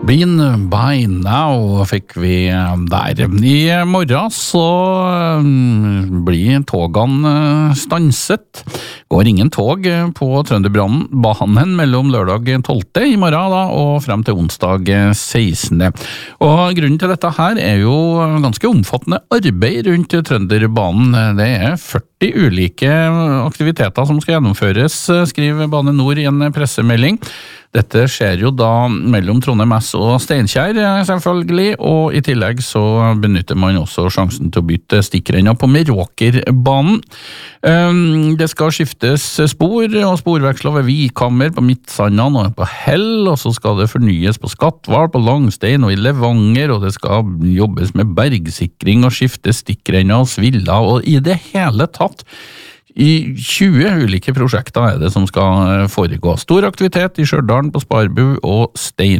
Been by now fikk vi der. I morgen så blir togene stanset. Går ingen tog på Trønderbanen mellom lørdag 12. i morgen da, og frem til onsdag 16. Og grunnen til dette her jo ganske omfattende arbeid rundt Trønderbanen. Det 40 ulike aktiviteter som skal gjennomføres, skriver Bane Nor i en pressemelding. Dette skjer jo da mellom Trondheim S og Steinkjer, selvfølgelig, og i tillegg så benytter man også sjansen til å bytte stikkrenner på Meråkerbanen. Det skal skiftes spor og sporveksler ved Vikhammer, på Midtsandan og på Hell, og så skal det fornyes på Skatval, på Langstein og i Levanger, og det skal jobbes med bergsikring og skifte stikkrenner og sviller, og i det hele tatt I 20 ulike prosjekter det som skal foregå. Stor aktivitet I Stjørdalen, på Sparbu og Stein.